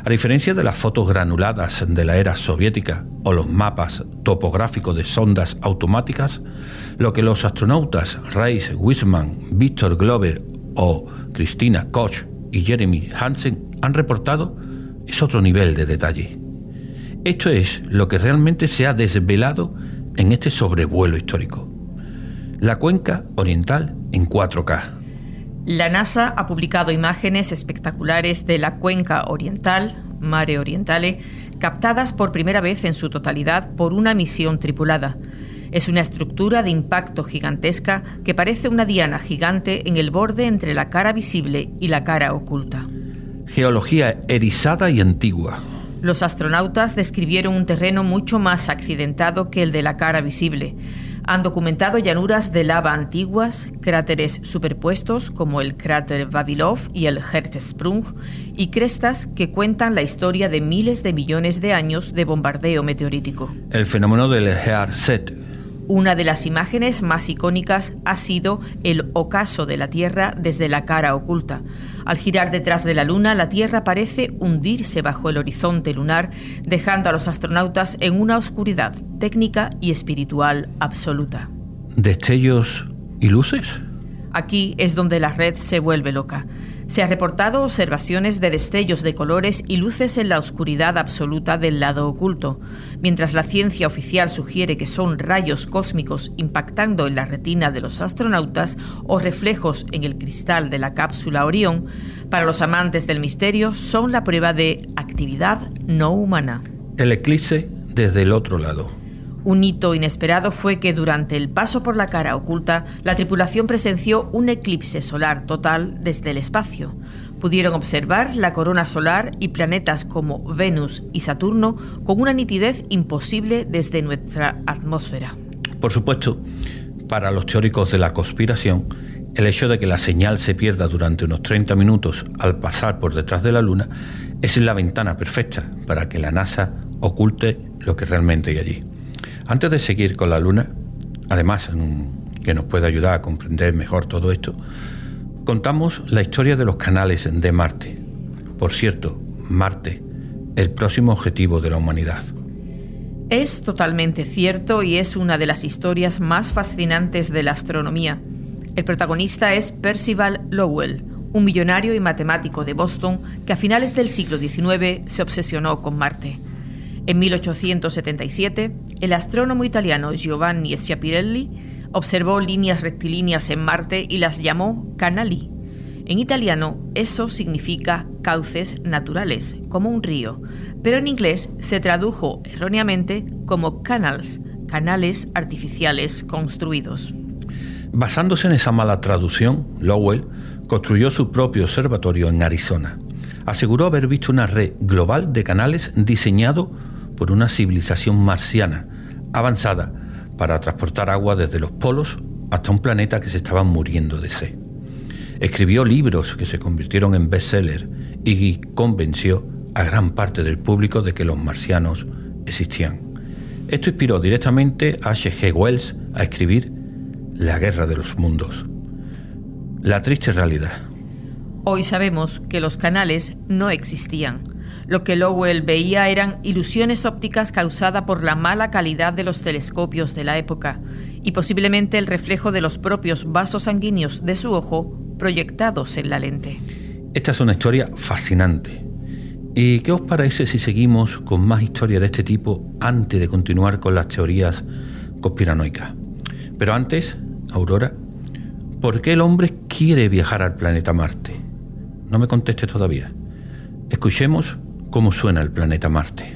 A diferencia de las fotos granuladas de la era soviética o los mapas topográficos de sondas automáticas, lo que los astronautas Reise Wiseman, Victor Glover o Christina Koch y Jeremy Hansen han reportado es otro nivel de detalle. Esto es lo que realmente se ha desvelado en este sobrevuelo histórico. La cuenca oriental en 4K. La NASA ha publicado imágenes espectaculares de la cuenca oriental, Mare Orientale, captadas por primera vez en su totalidad por una misión tripulada. Es una estructura de impacto gigantesca que parece una diana gigante en el borde entre la cara visible y la cara oculta. Geología erizada y antigua. Los astronautas describieron un terreno mucho más accidentado que el de la cara visible. Han documentado llanuras de lava antiguas, cráteres superpuestos como el cráter Vavilov y el Hertzsprung, y crestas que cuentan la historia de miles de millones de años de bombardeo meteorítico. El fenómeno del Earthset. Una de las imágenes más icónicas ha sido el ocaso de la Tierra desde la cara oculta. Al girar detrás de la Luna, la Tierra parece hundirse bajo el horizonte lunar, dejando a los astronautas en una oscuridad técnica y espiritual absoluta. ¿Destellos y luces? Aquí es donde la red se vuelve loca. Se han reportado observaciones de destellos de colores y luces en la oscuridad absoluta del lado oculto. Mientras la ciencia oficial sugiere que son rayos cósmicos impactando en la retina de los astronautas o reflejos en el cristal de la cápsula Orión, para los amantes del misterio son la prueba de actividad no humana. El eclipse desde el otro lado. Un hito inesperado fue que durante el paso por la cara oculta, la tripulación presenció un eclipse solar total desde el espacio. Pudieron observar la corona solar y planetas como Venus y Saturno con una nitidez imposible desde nuestra atmósfera. Por supuesto, para los teóricos de la conspiración, el hecho de que la señal se pierda durante unos 30 minutos al pasar por detrás de la Luna es la ventana perfecta para que la NASA oculte lo que realmente hay allí. Antes de seguir con la Luna, además que nos puede ayudar a comprender mejor todo esto, contamos la historia de los canales de Marte. Por cierto, Marte, el próximo objetivo de la humanidad. Es totalmente cierto y es una de las historias más fascinantes de la astronomía. El protagonista es Percival Lowell, un millonario y matemático de Boston que a finales del siglo XIX se obsesionó con Marte. En 1877, el astrónomo italiano Giovanni Schiaparelli observó líneas rectilíneas en Marte y las llamó canali. En italiano, eso significa cauces naturales, como un río, pero en inglés se tradujo erróneamente como canals, canales artificiales construidos. Basándose en esa mala traducción, Lowell construyó su propio observatorio en Arizona. Aseguró haber visto una red global de canales diseñado por una civilización marciana avanzada para transportar agua desde los polos hasta un planeta que se estaba muriendo de sed. Escribió libros que se convirtieron en bestsellers y convenció a gran parte del público de que los marcianos existían. Esto inspiró directamente a H.G. Wells a escribir La Guerra de los Mundos. La triste realidad. Hoy sabemos que los canales no existían. Lo que Lowell veía eran ilusiones ópticas causadas por la mala calidad de los telescopios de la época y posiblemente el reflejo de los propios vasos sanguíneos de su ojo proyectados en la lente. Esta es una historia fascinante. ¿Y qué os parece si seguimos con más historias de este tipo antes de continuar con las teorías conspiranoicas? Pero antes, Aurora, ¿por qué el hombre quiere viajar al planeta Marte? No me contestes todavía. Escuchemos cómo suena el planeta Marte.